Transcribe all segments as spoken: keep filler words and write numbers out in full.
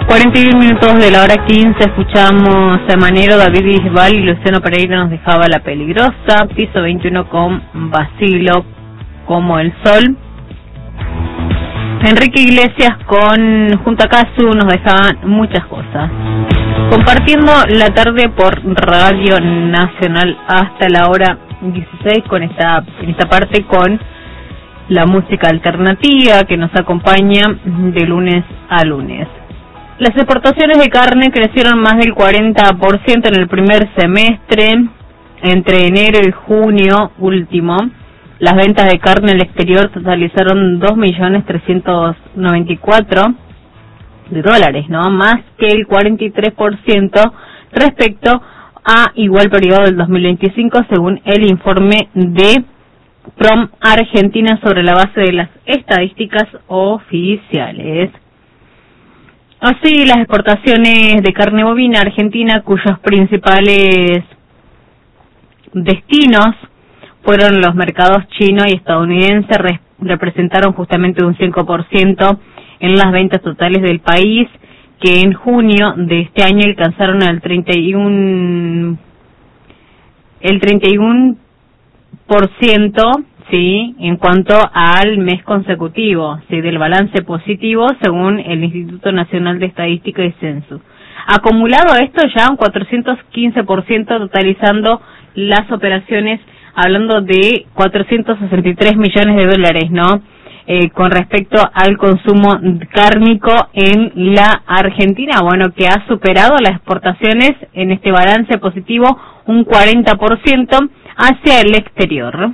cuarenta y uno minutos de la hora quince, escuchamos a Manero, David Bisbal y Luciano Pereira nos dejaba La Peligrosa, piso veintiuno con Vacilo, Como el Sol. Enrique Iglesias con Junta Casu nos dejaban Muchas Cosas. Compartiendo la tarde por Radio Nacional hasta la hora dieciséis con esta, en esta parte con la música alternativa que nos acompaña de lunes a lunes. Las exportaciones de carne crecieron más del cuarenta por ciento en el primer semestre, entre enero y junio último. Las ventas de carne al exterior totalizaron dos millones trescientos noventa y cuatro de dólares, ¿no? Más que el cuarenta y tres por ciento respecto a igual periodo del dos mil veinticinco, según el informe de Prom Argentina sobre la base de las estadísticas oficiales. Así, las exportaciones de carne bovina argentina, cuyos principales destinos fueron los mercados chino y estadounidense, re representaron justamente un cinco por ciento en las ventas totales del país, que en junio de este año alcanzaron el treinta y uno el treinta y uno por ciento, sí, en cuanto al mes consecutivo, sí, del balance positivo según el Instituto Nacional de Estadística y Censo. Acumulado esto ya un cuatrocientos quince por ciento, totalizando las operaciones, hablando de cuatrocientos sesenta y tres millones de dólares, ¿no? Eh, con respecto al consumo cárnico en la Argentina, bueno, que ha superado las exportaciones en este balance positivo un cuarenta por ciento hacia el exterior.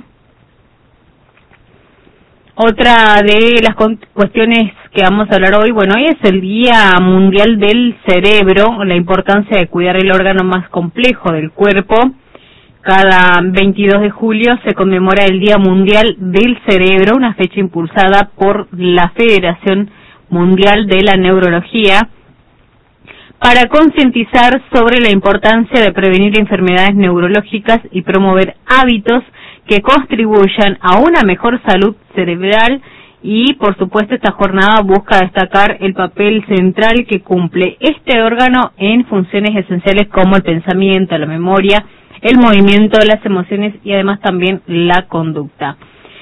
Otra de las cuestiones que vamos a hablar hoy, bueno, hoy es el Día Mundial del Cerebro, la importancia de cuidar el órgano más complejo del cuerpo. Cada veintidós de julio se conmemora el Día Mundial del Cerebro, una fecha impulsada por la Federación Mundial de la Neurología, para concientizar sobre la importancia de prevenir enfermedades neurológicas y promover hábitos que contribuyan a una mejor salud cerebral. Y, por supuesto, esta jornada busca destacar el papel central que cumple este órgano en funciones esenciales como el pensamiento, la memoria, el movimiento, las emociones y además también la conducta.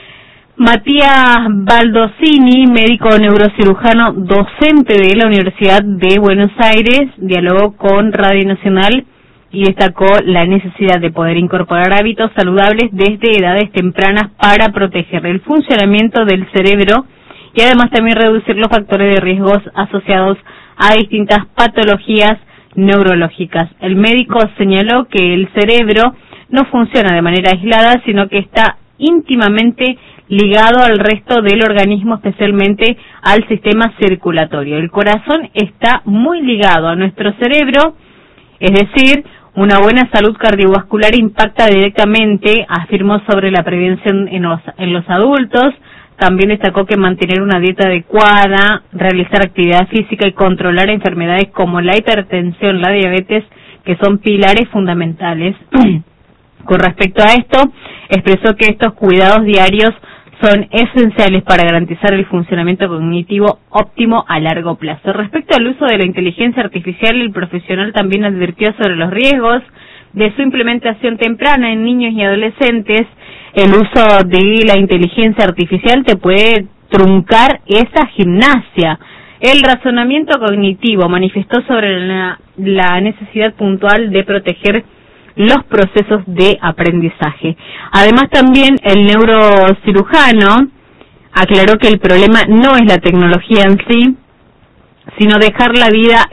Matías Baldosini, médico neurocirujano, docente de la Universidad de Buenos Aires, dialogó con Radio Nacional y destacó la necesidad de poder incorporar hábitos saludables desde edades tempranas para proteger el funcionamiento del cerebro y además también reducir los factores de riesgos asociados a distintas patologías neurológicas. El médico señaló que el cerebro no funciona de manera aislada, sino que está íntimamente ligado al resto del organismo, especialmente al sistema circulatorio. El corazón está muy ligado a nuestro cerebro, es decir, una buena salud cardiovascular impacta directamente, afirmó, sobre la prevención en los, en los adultos. También destacó que mantener una dieta adecuada, realizar actividad física y controlar enfermedades como la hipertensión, la diabetes, que son pilares fundamentales. Con respecto a esto, expresó que estos cuidados diarios son esenciales para garantizar el funcionamiento cognitivo óptimo a largo plazo. Respecto al uso de la inteligencia artificial, el profesional también advirtió sobre los riesgos de su implementación temprana en niños y adolescentes. El uso de la inteligencia artificial te puede truncar esa gimnasia. El razonamiento cognitivo manifestó sobre la, la necesidad puntual de proteger los procesos de aprendizaje. Además, también el neurocirujano aclaró que el problema no es la tecnología en sí, sino dejar la vida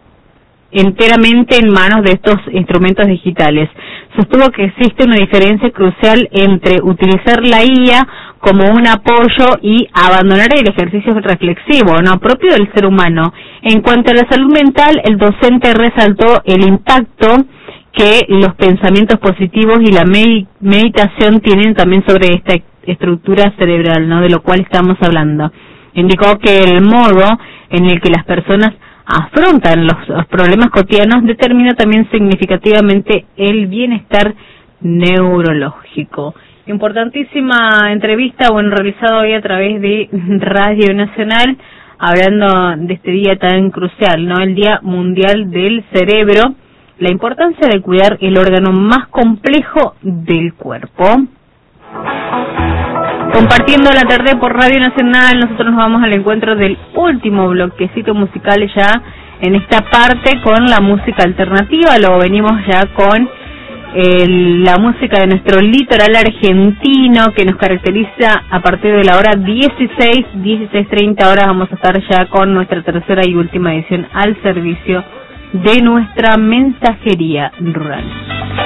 enteramente en manos de estos instrumentos digitales. Sostuvo que existe una diferencia crucial entre utilizar la I A como un apoyo y abandonar el ejercicio reflexivo, no propio del ser humano. En cuanto a la salud mental, el docente resaltó el impacto que los pensamientos positivos y la meditación tienen también sobre esta estructura cerebral, ¿no?, de lo cual estamos hablando. Indicó que el modo en el que las personas afrontan los, los problemas cotidianos determina también significativamente el bienestar neurológico. Importantísima entrevista, bueno, realizada hoy a través de Radio Nacional hablando de este día tan crucial, ¿no? El Día Mundial del Cerebro, la importancia de cuidar el órgano más complejo del cuerpo. Compartiendo la tarde por Radio Nacional, nosotros nos vamos al encuentro del último bloquecito musical ya en esta parte con la música alternativa. Lo venimos ya con el, la música de nuestro litoral argentino que nos caracteriza a partir de la hora dieciséis, dieciséis treinta horas. Vamos a estar ya con nuestra tercera y última edición al servicio de nuestra mensajería rural.